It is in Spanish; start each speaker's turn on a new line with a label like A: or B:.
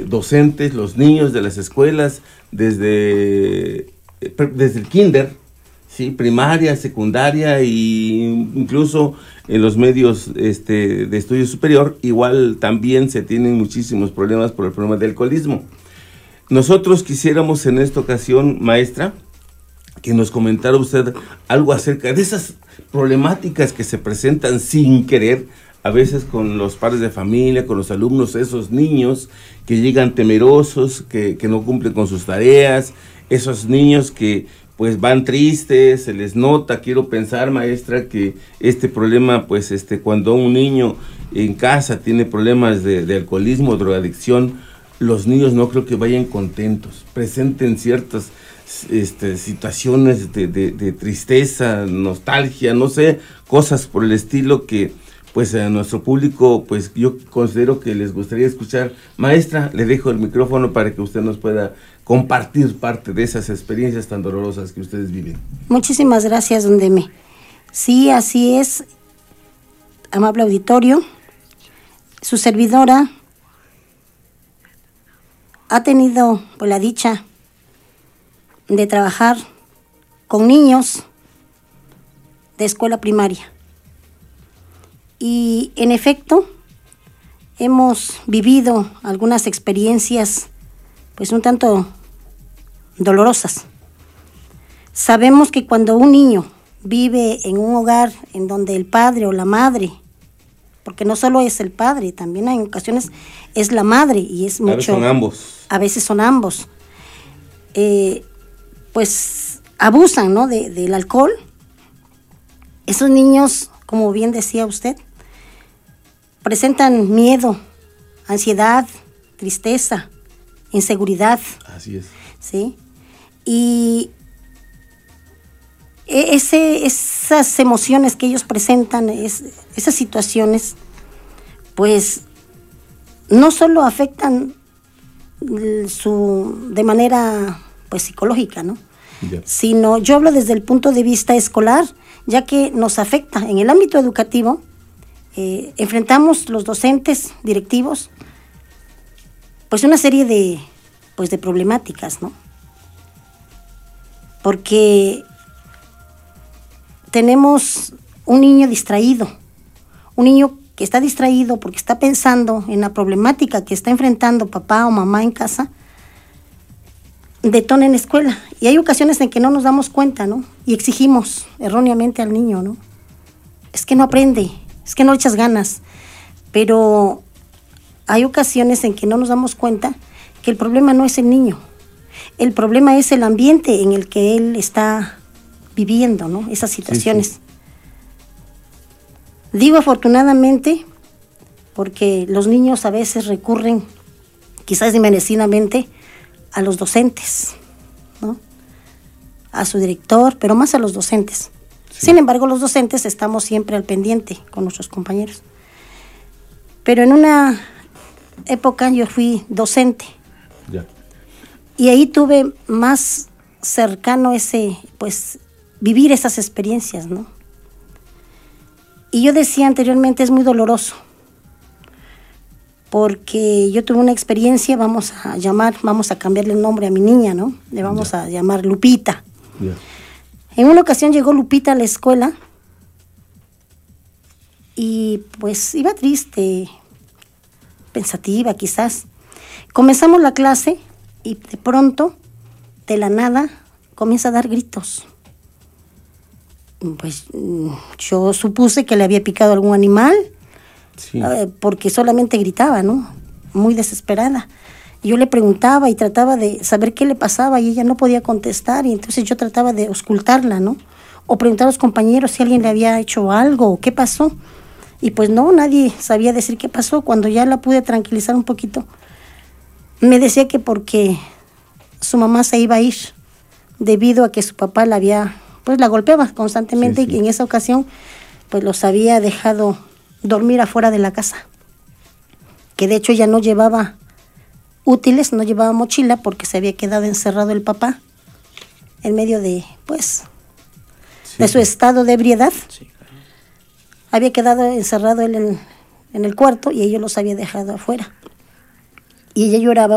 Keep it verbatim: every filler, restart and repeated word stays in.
A: docentes, los niños de las escuelas, desde, desde el kinder, ¿sí? Primaria, secundaria e incluso en los medios este, de estudio superior, igual también se tienen muchísimos problemas por el problema del alcoholismo. Nosotros quisiéramos en esta ocasión, maestra, que nos comentara usted algo acerca de esas problemáticas que se presentan sin querer, a veces con los padres de familia, con los alumnos, esos niños que llegan temerosos, que, que no cumplen con sus tareas, esos niños que pues van tristes, se les nota. Quiero pensar, maestra, que este problema, pues este cuando un niño en casa tiene problemas de, de alcoholismo, drogadicción, los niños no creo que vayan contentos, presenten ciertas Este, situaciones de, de, de tristeza, nostalgia, no sé, cosas por el estilo que pues a nuestro público pues yo considero que les gustaría escuchar. Maestra, le dejo el micrófono para que usted nos pueda compartir parte de esas experiencias tan dolorosas que ustedes viven.
B: Muchísimas gracias, don Deme. Sí, así es, amable auditorio, su servidora ha tenido pues, la dicha de trabajar con niños de escuela primaria. Y en efecto, hemos vivido algunas experiencias pues un tanto dolorosas. Sabemos que cuando un niño vive en un hogar en donde el padre o la madre, porque no solo es el padre, también en ocasiones es la madre y es mucho... A veces
A: son ambos.
B: A veces son ambos. Eh, pues abusan, ¿no? de, del alcohol. Esos niños, como bien decía usted, presentan miedo, ansiedad, tristeza, inseguridad.
A: Así es.
B: ¿Sí? Y ese, esas emociones que ellos presentan, es, esas situaciones, pues no solo afectan su de manera pues psicológica, ¿no? Yeah. Sino yo hablo desde el punto de vista escolar, ya que nos afecta en el ámbito educativo. Eh, enfrentamos los docentes, directivos, pues una serie de pues de problemáticas, ¿no? Porque tenemos un niño distraído, un niño que está distraído porque está pensando en la problemática que está enfrentando papá o mamá en casa, detona en la escuela. Y hay ocasiones en que no nos damos cuenta, ¿no? Y exigimos erróneamente al niño, ¿no? Es que no aprende, es que no le echas ganas. Pero hay ocasiones en que no nos damos cuenta que el problema no es el niño. El problema es el ambiente en el que él está viviendo, ¿no? Esas situaciones. Sí, sí. Digo afortunadamente porque los niños a veces recurren, quizás inmerecidamente, a los docentes, ¿no? A su director, pero más a los docentes. Sí. Sin embargo, los docentes estamos siempre al pendiente con nuestros compañeros. Pero en una época yo fui docente. Ya. Y ahí tuve más cercano ese, pues, vivir esas experiencias, ¿no? Y yo decía anteriormente, es muy doloroso, porque yo tuve una experiencia, vamos a llamar, vamos a cambiarle el nombre a mi niña, ¿no? Le vamos yeah. a llamar Lupita. Yeah. En una ocasión llegó Lupita a la escuela y pues iba triste, pensativa quizás. Comenzamos la clase y de pronto, de la nada, comienza a dar gritos. Pues yo supuse que le había picado algún animal, sí. eh, porque solamente gritaba, ¿no? Muy desesperada. Yo le preguntaba y trataba de saber qué le pasaba y ella no podía contestar, y entonces yo trataba de auscultarla, ¿no? O preguntar a los compañeros si alguien le había hecho algo o qué pasó. Y pues no, nadie sabía decir qué pasó. Cuando ya la pude tranquilizar un poquito, me decía que porque su mamá se iba a ir debido a que su papá la había... pues la golpeaba constantemente, sí, sí. Y en esa ocasión pues los había dejado dormir afuera de la casa, que de hecho ella no llevaba útiles, no llevaba mochila porque se había quedado encerrado el papá en medio de pues sí. de su estado de ebriedad, sí. Había quedado encerrado él en, en el cuarto y ellos los había dejado afuera y ella lloraba